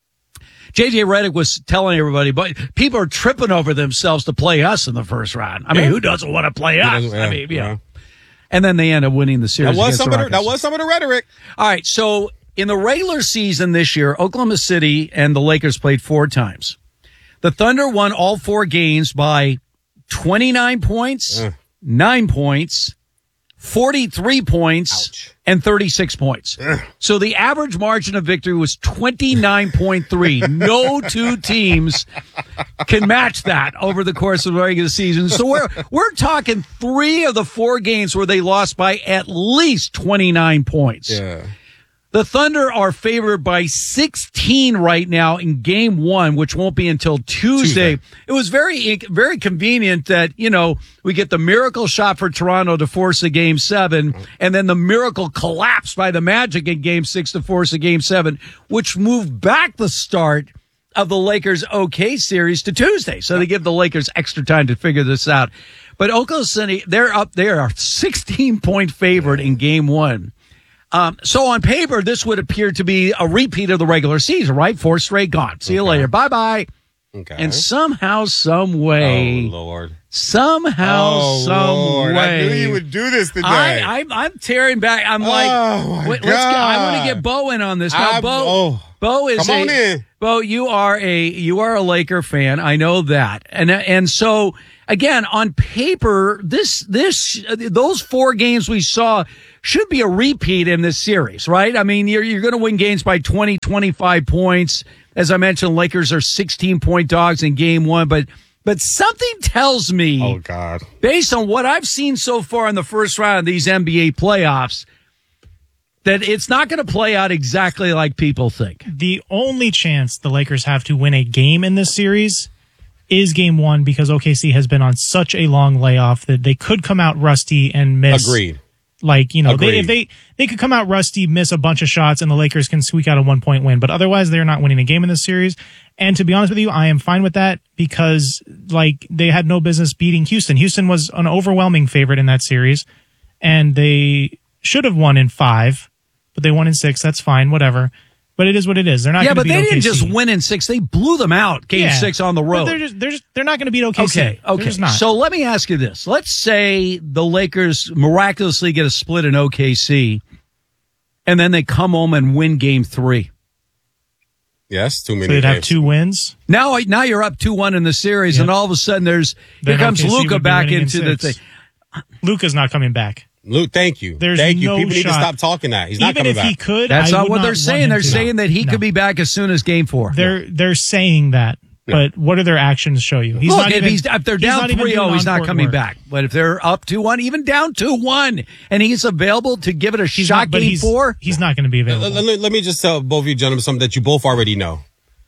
JJ Redick was telling everybody, but people are tripping over themselves to play us in the first round. I mean, who doesn't want to play us? I mean, yeah. And then they end up winning the series. That was some of the rhetoric. All right, so in the regular season this year, Oklahoma City and the Lakers played 4 times. The Thunder won all 4 games by 29 points, 9 points, 43 points, and 36 points. So the average margin of victory was 29.3. No two teams can match that over the course of the regular season. So we're talking 3 of the 4 games where they lost by at least 29 points. Yeah. The Thunder are favored by 16 right now in game 1, which won't be until Tuesday. It was very convenient that, we get the miracle shot for Toronto to force a game 7, and then the miracle collapse by the Magic in game 6 to force a game 7, which moved back the start of the Lakers OK series to Tuesday. So they give the Lakers extra time to figure this out. But Oklahoma City, they're up there, a 16-point favorite in game 1. So on paper, this would appear to be a repeat of the regular season, right? 4 straight gone. See you later. Bye-bye. Okay. And somehow, some way. Oh, Lord. Somehow, some way. I knew you would do this today. I'm tearing back. I'm like, I want to get Bo in on this. Now, Bo is come on in. Bo, you are a Laker fan. I know that. And so again, on paper, those 4 games we saw should be a repeat in this series, right? I mean, you're going to win games by 20, 25 points. As I mentioned, Lakers are 16-point dogs in game 1, but something tells me, oh God, based on what I've seen so far in the first round of these NBA playoffs, that it's not going to play out exactly like people think. The only chance the Lakers have to win a game in this series is game 1, because OKC has been on such a long layoff that they could come out rusty and miss. Agreed. Like, if they could come out rusty, miss a bunch of shots, and the Lakers can squeak out a 1-point win. But otherwise, they're not winning a game in this series. And to be honest with you, I am fine with that, because they had no business beating Houston. Houston was an overwhelming favorite in that series, and they should have won in 5, but they won in 6. That's fine, whatever. But it is what it is. They're not. Yeah, but they didn't OKC. just win in 6. They blew them out. Game 6 on the road. But they're not going to beat OKC. Okay. So let me ask you this. Let's say the Lakers miraculously get a split in OKC, and then they come home and win game 3. Yes, too many. So they'd have 2 wins. Now you're up 2-1 in the series, and all of a sudden here comes Luka back into the thing. Luka's not coming back. Luke, thank you. Thank you. People need to stop talking that. He's not coming back. Even if he could, that's not what they're saying. They're saying that he could be back as soon as game 4. They're saying that, but what do their actions show you? If they're down 3-0, he's not coming back. But if they're up 2-1, even down 2-1, and he's available to give it a shot game 4, he's not going to be available. Let me just tell both of you gentlemen something that you both already know.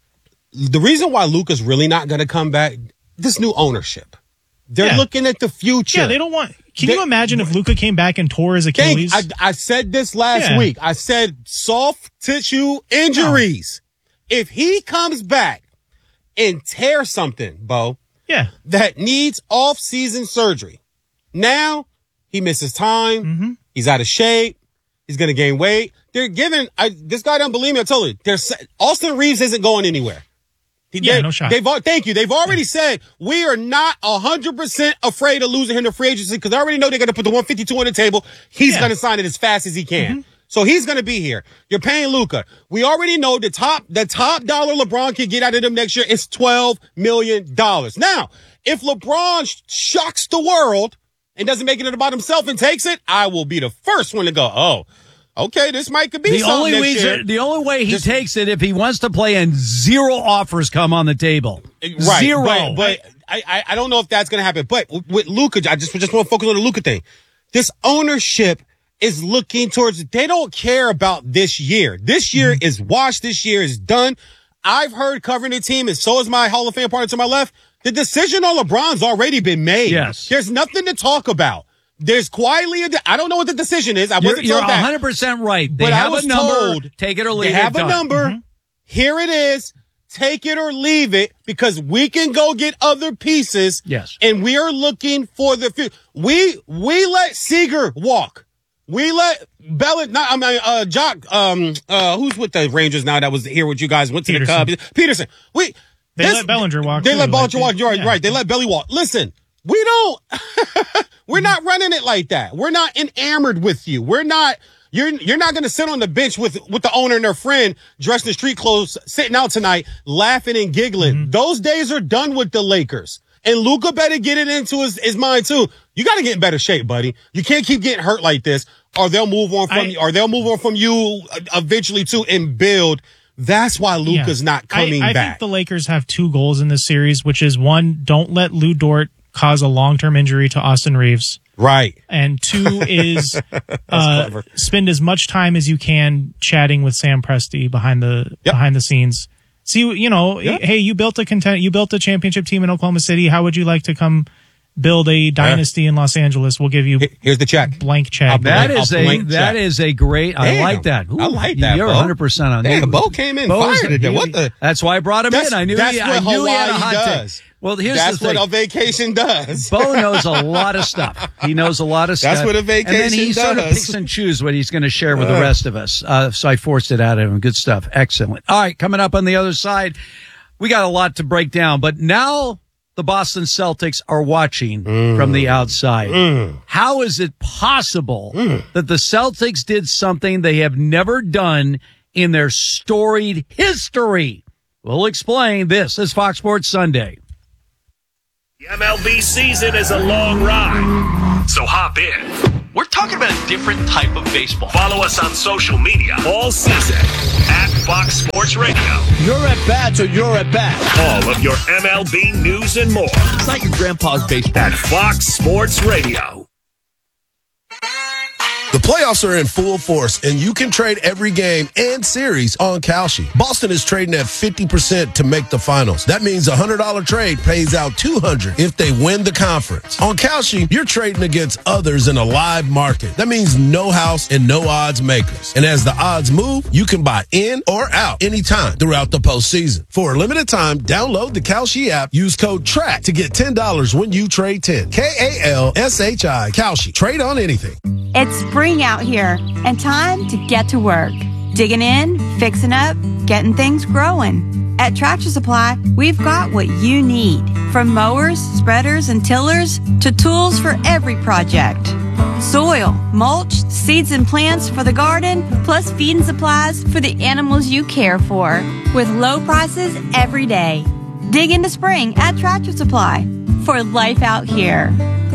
The reason why Luka's really not going to come back, this new ownership. They're looking at the future. Yeah, they don't want. Can you imagine if Luka came back and tore his Achilles? I said this last week. I said soft tissue injuries. If he comes back and tears something, Bo, that needs off-season surgery, now he misses time. Mm-hmm. He's out of shape. He's going to gain weight. They're giving. This guy don't believe me. I told you. Austin Reeves isn't going anywhere. No shot. Thank you. They've already said we are not 100% afraid of losing him to free agency, because I already know they're going to put the 152 on the table. He's going to sign it as fast as he can. Mm-hmm. So he's going to be here. You're paying Luka. We already know the top dollar LeBron can get out of them next year is $12 million. Now, if LeBron shocks the world and doesn't make it about himself and takes it, I will be the first one to go, oh, okay, this might could be something next year. The only way he takes it if he wants to play and 0 offers come on the table. Right. 0. But I don't know if that's going to happen. But with Luka, I just want to focus on the Luka thing. This ownership is looking towards, they don't care about this year. This year is washed. This year is done. I've heard covering the team, and so is my Hall of Fame partner to my left. The decision on LeBron's already been made. Yes. There's nothing to talk about. There's quietly I don't know what the decision is. You're 100% right. They have a number. Take it or leave it. They have a number. Mm-hmm. Here it is. Take it or leave it, because we can go get other pieces. Yes. And we are looking for the future. We let Seager walk. We let Jock, who's with the Rangers now that was here with you guys, went to the Cubs. Peterson. They let Bellinger walk. They let Bellinger walk. You're right. They let Belly walk. Listen, we don't, we're not running it like that. We're not enamored with you. We're not, you're not going to sit on the bench with the owner and their friend dressed in street clothes, sitting out tonight, laughing and giggling. Mm-hmm. Those days are done with the Lakers. And Luka better get it into his mind too. You got to get in better shape, buddy. You can't keep getting hurt like this, or they'll move on from you, or they'll move on from you eventually too and build. That's why Luka's not coming back. I think the Lakers have 2 goals in this series, which is 1, don't let Lou Dort cause a long-term injury to Austin Reeves. Right. And 2 is spend as much time as you can chatting with Sam Presti behind the scenes. See, hey, you built a championship team in Oklahoma City. How would you like to come build a dynasty in Los Angeles? We'll give you here's the check. Blank check. That is a great. Damn. I like that. Ooh, I like that. You're 100% on that. Damn, Bo came in fire today. What the? That's why I brought him in. I knew he had a hot does. take. Well, here's that's the thing. what a vacation does. Bo knows a lot of stuff. He knows a lot of stuff. That's what a vacation does. And then he sort of picks and chooses what he's going to share with the rest of us. So I forced it out of him. Good stuff. Excellent. All right, coming up on the other side, we got a lot to break down. But now the Boston Celtics are watching from the outside. How is it possible that the Celtics did something they have never done in their storied history? We'll explain. This is Fox Sports Sunday. The MLB season is a long ride, so hop in. We're talking about a different type of baseball. Follow us on social media all season at Fox Sports Radio. You're at bats or you're at bat. All of your MLB news and more. It's like your grandpa's baseball. At Fox Sports Radio. The playoffs are in full force, and you can trade every game and series on Kalshi. Boston is trading at 50% to make the finals. That means a $100 trade pays out $200 if they win the conference. On Kalshi, you're trading against others in a live market. That means no house and no odds makers. And as the odds move, you can buy in or out anytime throughout the postseason. For a limited time, download the Kalshi app. Use code TRACK to get $10 when you trade 10. Kalshi. Kalshi. Trade on anything. It's spring out here and time to get to work. Digging in, fixing up, getting things growing. At Tractor Supply, we've got what you need. From mowers, spreaders, and tillers to tools for every project. Soil, mulch, seeds and plants for the garden, plus feeding supplies for the animals you care for. With low prices every day. Dig into spring at Tractor Supply for life out here.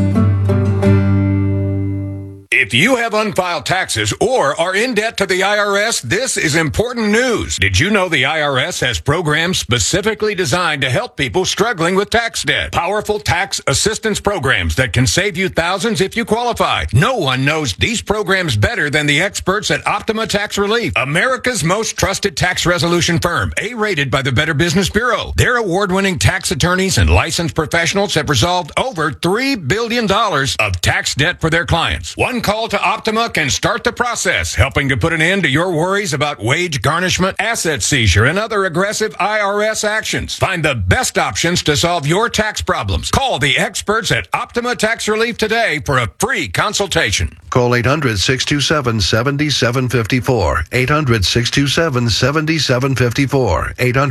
If you have unfiled taxes or are in debt to the IRS, this is important news. Did you know the IRS has programs specifically designed to help people struggling with tax debt? Powerful tax assistance programs that can save you thousands if you qualify. No one knows these programs better than the experts at Optima Tax Relief, America's most trusted tax resolution firm, A-rated by the Better Business Bureau. Their award-winning tax attorneys and licensed professionals have resolved over $3 billion of tax debt for their clients. One call to Optima can start the process, helping to put an end to your worries about wage garnishment, asset seizure, and other aggressive IRS actions. Find the best options to solve your tax problems. Call the experts at Optima Tax Relief today for a free consultation. Call 800-627-7754. 800-627-7754.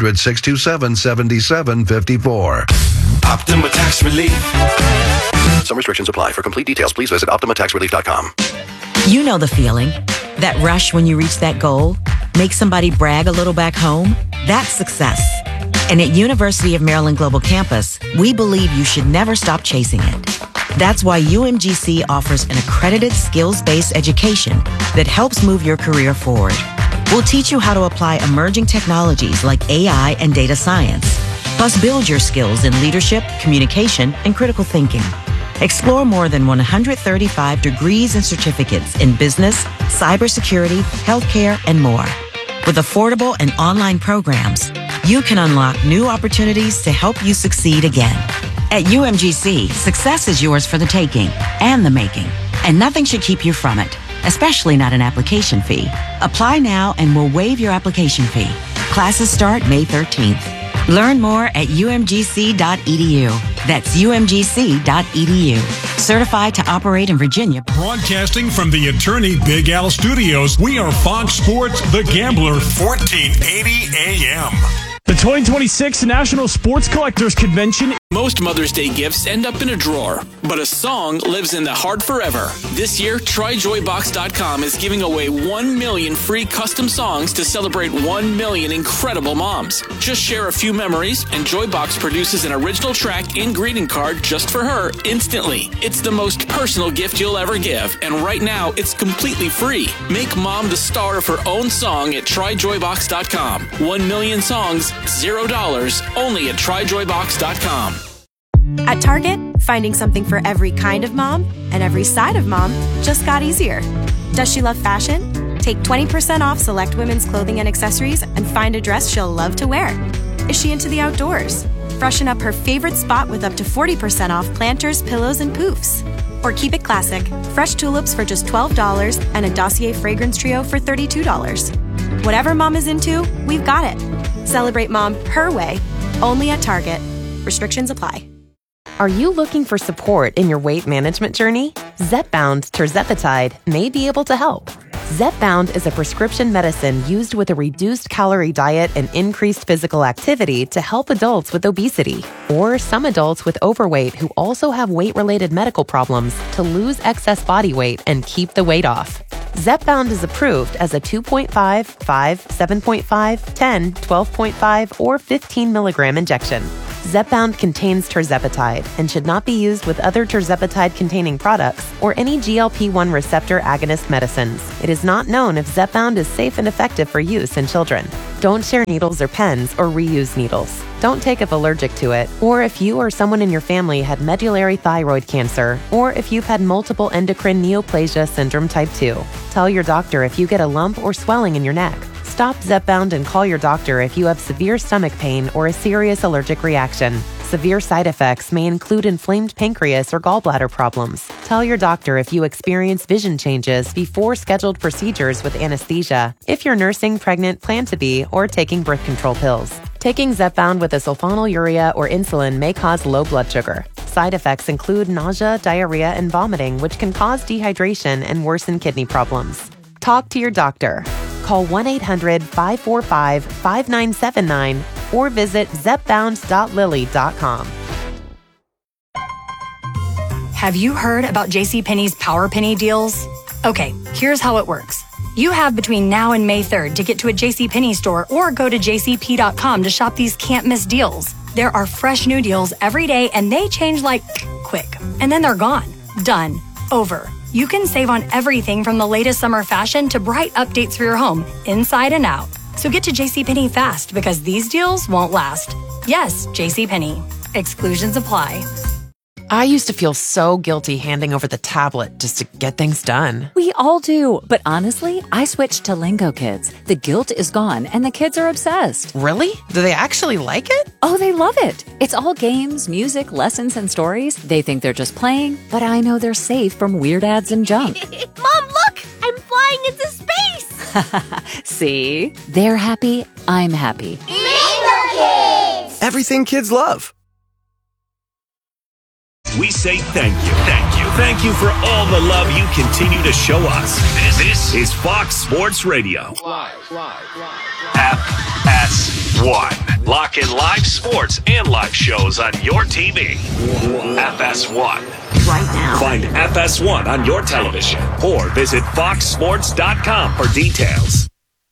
800-627-7754. Optima Tax Relief. Some restrictions apply. For complete details, please visit OptimaTaxRelief.com. You know the feeling. That rush when you reach that goal. Make somebody brag a little back home. That's success. And at University of Maryland Global Campus, we believe you should never stop chasing it. That's why UMGC offers an accredited skills-based education that helps move your career forward. We'll teach you how to apply emerging technologies like AI and data science, plus build your skills in leadership, communication, and critical thinking. Explore more than 135 degrees and certificates in business, cybersecurity, healthcare, and more. With affordable and online programs, you can unlock new opportunities to help you succeed again. At UMGC, success is yours for the taking and the making, and nothing should keep you from it, especially not an application fee. Apply now and we'll waive your application fee. Classes start May 13th. Learn more at umgc.edu. That's umgc.edu. Certified to operate in Virginia. Broadcasting from the Attorney Big Al Studios, we are Fox Sports The Gambler, 1480 AM. The 2026 National Sports Collectors Convention. Most Mother's Day gifts end up in a drawer, but a song lives in the heart forever. This year, TryJoyBox.com is giving away 1 million free custom songs to celebrate 1 million incredible moms. Just share a few memories, and Joybox produces an original track and greeting card just for her instantly. It's the most personal gift you'll ever give, and right now, it's completely free. Make mom the star of her own song at TryJoyBox.com. 1 million songs, $0, only at TryJoyBox.com. At Target, Finding something for every kind of mom and every side of mom just got easier. Does she love fashion? Take 20% off select women's clothing and accessories and find a dress she'll love to wear. Is she into the outdoors? Freshen up her favorite spot with up to 40% off planters, pillows, and poofs. Or keep it classic. Fresh tulips for just $12 and a Dossier fragrance trio for $32. Whatever mom is into, we've got it. Celebrate mom her way, only at Target. Restrictions apply. Are you looking for support in your weight management journey? Zepbound tirzepatide may be able to help. Zepbound is a prescription medicine used with a reduced calorie diet and increased physical activity to help adults with obesity or some adults with overweight who also have weight-related medical problems to lose excess body weight and keep the weight off. Zepbound is approved as a 2.5, 5, 7.5, 10, 12.5, or 15 milligram injection. Zepbound contains tirzepatide and should not be used with other tirzepatide-containing products or any GLP-1 receptor agonist medicines. It is not known if Zepbound is safe and effective for use in children. Don't share needles or pens or reuse needles. Don't take if allergic to it, or if you or someone in your family had medullary thyroid cancer, or if you've had multiple endocrine neoplasia syndrome type 2. Tell your doctor if you get a lump or swelling in your neck. Stop Zepbound and call your doctor if you have severe stomach pain or a serious allergic reaction. Severe side effects may include inflamed pancreas or gallbladder problems. Tell your doctor if you experience vision changes before scheduled procedures with anesthesia, if you're nursing, pregnant, plan to be, or taking birth control pills. Taking Zepbound with a sulfonylurea or insulin may cause low blood sugar. Side effects include nausea, diarrhea, and vomiting, which can cause dehydration and worsen kidney problems. Talk to your doctor. Call 1-800-545-5979 or visit zepbound.lilly.com. Have you heard about JCPenney's Power Penny deals? Okay, here's how it works. You have between now and May 3rd to get to a JCPenney store or go to jcp.com to shop these can't-miss deals. There are fresh new deals every day and they change like quick. And then they're gone. Done. Over. You can save on everything from the latest summer fashion to bright updates for your home, inside and out. So get to JCPenney fast because these deals won't last. Yes, JCPenney. Exclusions apply. I used to feel so guilty handing over the tablet just to get things done. We all do. But honestly, I switched to Lingo Kids. The guilt is gone and the kids are obsessed. Really? Do they actually like it? Oh, they love it. It's all games, music, lessons, and stories. They think they're just playing, but I know they're safe from weird ads and junk. Mom, look! I'm flying into space! See? They're happy. I'm happy. Lingo Kids! Everything kids love. We say thank you. Thank you. Thank you for all the love you continue to show us. This is Fox Sports Radio. FS1. Lock in live sports and live shows on your TV. FS1. Right now. Find FS1 on your television or visit foxsports.com for details.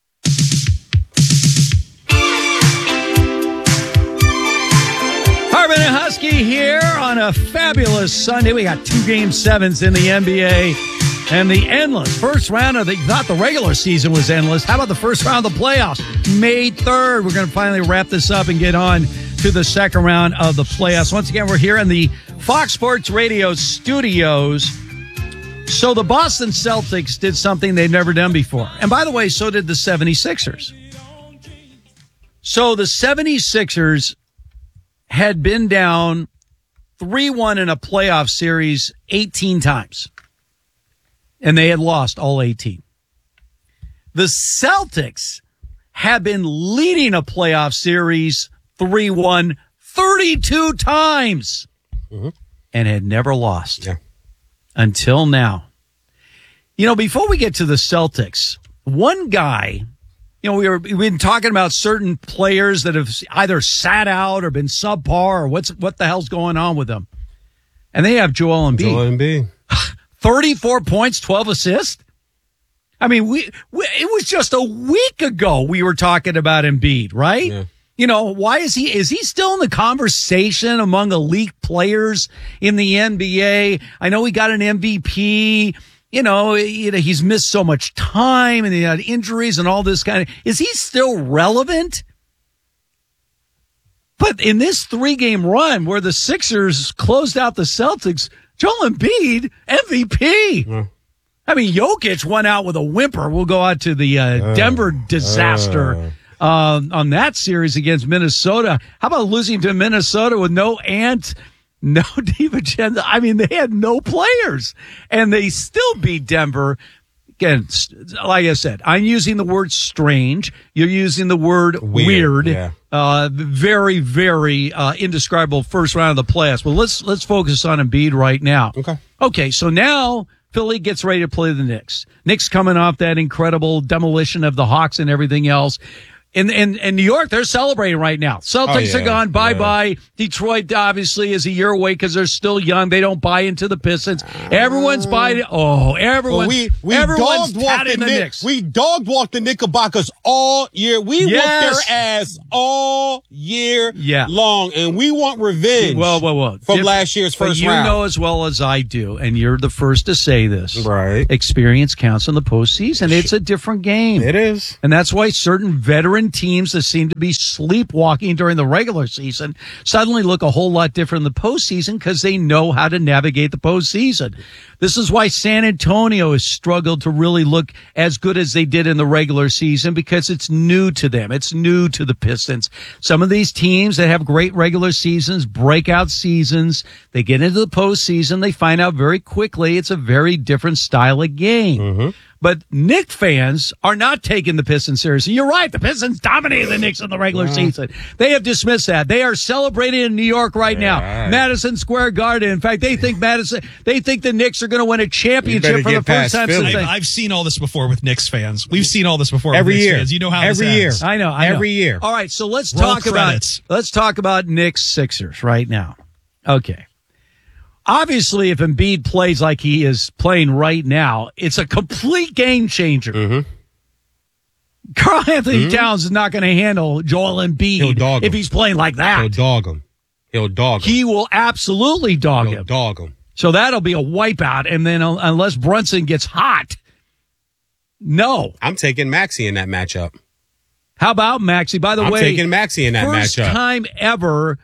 Harvin and Husky here on a fabulous Sunday. We got 2 Game 7s in the NBA and the endless first round of you thought the regular season was endless. How about the first round of the playoffs? May 3rd. We're going to finally wrap this up and get on to the second round of the playoffs. Once again, we're here in the Fox Sports Radio studios. So the Boston Celtics did something they've never done before. And by the way, so did the 76ers. So the 76ers had been down 3-1 in a playoff series 18 times. And they had lost all 18. The Celtics have been leading a playoff series 3-1 32 times and had never lost until now. You know, before we get to the Celtics, one guy, you know, we've been talking about certain players that have either sat out or been subpar or what the hell's going on with them. And they have Joel Embiid. Joel Embiid. 34 points, 12 assists. I mean, it was just a week ago we were talking about Embiid, right? Yeah. You know, why is he still in the conversation among elite players in the NBA? I know he got an MVP. You know, he's missed so much time and he had injuries and all this kind of. Is he still relevant? But in this 3-game run where the Sixers closed out the Celtics, Joel Embiid, MVP. Yeah. I mean, Jokic went out with a whimper. We'll go out to the Denver disaster on that series against Minnesota. How about losing to Minnesota with no Ant, no DiVincenzo? I mean, they had no players, and they still beat Denver. Again, like I said, I'm using the word strange. You're using the word weird. Yeah. Very, very indescribable first round of the playoffs. Well, let's focus on Embiid right now. Okay. So now Philly gets ready to play the Knicks. Knicks coming off that incredible demolition of the Hawks and everything else. In New York, they're celebrating right now. Celtics are gone. Bye-bye. Detroit, obviously, is a year away because they're still young. They don't buy into the Pistons. Everyone's buying. Everyone's tatting the Knicks. We dog-walked the Knickerbockers all year. We whooped their ass all year long, and we want revenge from last year's first round. You know as well as I do, and you're the first to say this. Right. Experience counts in the postseason. It's a different game. It is. And that's why certain veteran teams that seem to be sleepwalking during the regular season suddenly look a whole lot different in the postseason because they know how to navigate the postseason. This is why San Antonio has struggled to really look as good as they did in the regular season because it's new to them. It's new to the Pistons. Some of these teams that have great regular seasons, breakout seasons, they get into the postseason, they find out very quickly it's a very different style of game. Mm-hmm. But Knicks fans are not taking the Pistons seriously. You're right. The Pistons dominated the Knicks in the regular season. They have dismissed that. They are celebrating in New York right now. Madison Square Garden. In fact, they think the Knicks are going to win a championship for the first time since I've seen all this before with Knicks fans. We've seen all this before every with Knicks year. Fans. You know how every this year. ends. I know. Every year. All right, so let's Roll talk about Knicks Sixers right now. Okay. Obviously, if Embiid plays like he is playing right now, it's a complete game changer. Mm-hmm. Karl Anthony Towns is not going to handle Joel Embiid if he's playing like that. He'll dog him. He will absolutely dog him. Dog him. So that'll be a wipeout. And then unless Brunson gets hot, no. I'm taking Maxey in that matchup. How about Maxey? By the way, I'm taking Maxey in that first matchup. time ever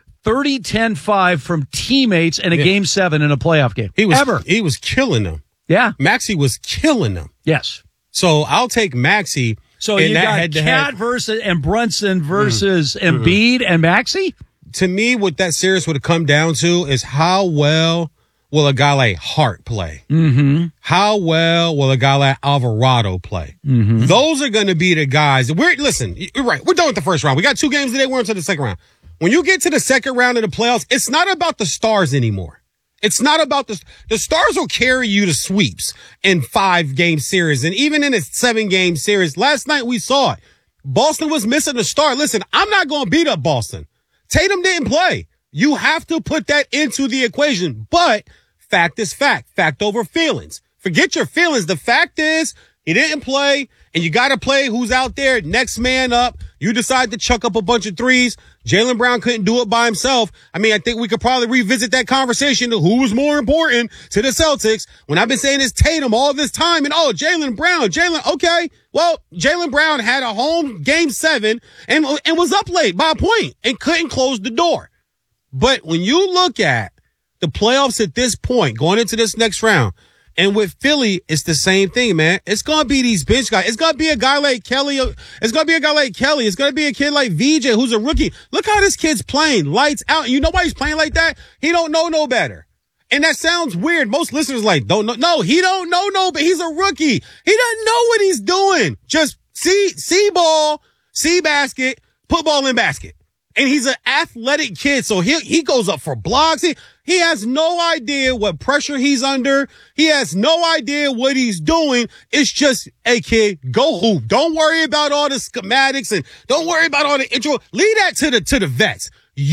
30-10-5 from teammates in a Game 7 in a playoff game. He was killing them. Yeah. Maxey was killing them. Yes. So I'll take Maxey. So you got Cat versus and Brunson versus Embiid and Maxey? To me, what that series would have come down to is how well will a guy like Hart play? Mm-hmm. How well will a guy like Alvarado play? Mm-hmm. Those are going to be the guys. Listen, you're right. We're done with the first round. We got 2 games today. We're into the second round. When you get to the second round of the playoffs, it's not about the stars anymore. It's not about the stars will carry you to sweeps in 5-game series. And even in a 7-game series, last night we saw it. Boston was missing a star. Listen, I'm not going to beat up Boston. Tatum didn't play. You have to put that into the equation. But fact is fact. Fact over feelings. Forget your feelings. The fact is he didn't play, and you got to play who's out there, next man up. You decide to chuck up a bunch of threes. Jaylen Brown couldn't do it by himself. I mean, I think we could probably revisit that conversation of who was more important to the Celtics when I've been saying it's Tatum all this time. And, Jaylen Brown, okay. Well, Jaylen Brown had a home Game 7 and was up late by a point and couldn't close the door. But when you look at the playoffs at this point, going into this next round, and with Philly, it's the same thing, man. It's going to be these bench guys. It's going to be a guy like Kelly. It's going to be a kid like VJ, who's a rookie. Look how this kid's playing. Lights out. You know why he's playing like that? He don't know no better. And that sounds weird. Most listeners don't know. No, he don't know no better. He's a rookie. He doesn't know what he's doing. Just see ball, see basket, put ball in basket. And he's an athletic kid, so he goes up for blocks. He has no idea what pressure he's under. He has no idea what he's doing. It's just, hey, kid, go hoop. Don't worry about all the schematics and don't worry about all the intro. Leave that to the vets.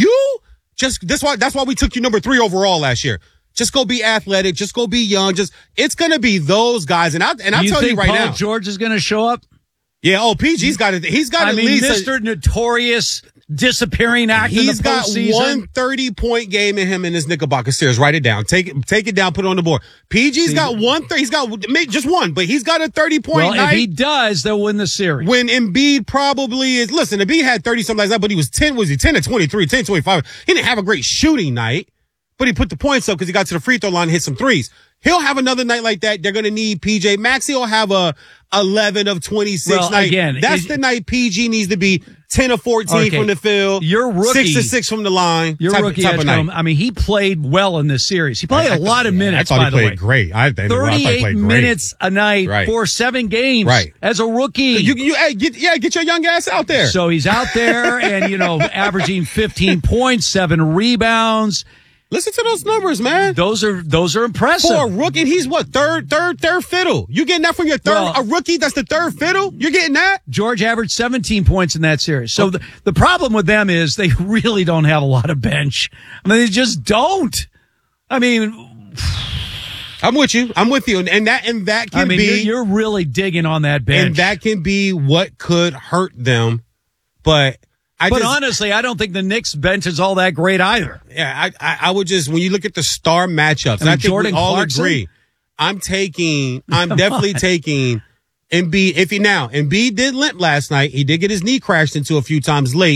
That's why we took you number 3 overall last year. Just go be athletic. Just go be young. It's gonna be those guys. And I'll tell you right now, Paul George is gonna show up. Yeah. PG's got it. He's got at least Mr. Notorious disappearing act in the postseason. He's got one 30-point game in him in this Knickerbocker series. Write it down. Take it down. Put it on the board. PG's got he's got just one, but he's got a 30-point night. If he does, they'll win the series. When Embiid probably is. Listen, Embiid had 30-something last night, but he was 10 to 23, 10 to 25. He didn't have a great shooting night, but he put the points up because he got to the free throw line and hit some threes. He'll have another night like that. They're going to need PJ. Maxey will have a 11 of 26 night. Again, that's the night PG needs to be 10 of 14 from the field. Your rookie, 6 of 6 from the line. Your rookie, type of night. I mean, he played well in this series. He played a lot of minutes, I thought by he the way. played great. 38 minutes a night for 7 games as a rookie. Get your young ass out there. So he's out there and, averaging 15 points, 7 rebounds. Listen to those numbers, man. Those are impressive. For a rookie, he's what, third fiddle. You getting that from your third, a rookie that's the third fiddle? You're getting that? George averaged 17 points in that series. So the problem with them is they really don't have a lot of bench. I mean, they just don't. I mean, I'm with you. And that can be. You're really digging on that bench. And that can be what could hurt them. But honestly, I don't think the Knicks bench is all that great either. Yeah, I would just, when you look at the star matchups, and I think Jordan we all Clarkson? Agree. I'm definitely taking Embiid. Embiid did limp last night. He did get his knee crashed into a few times late.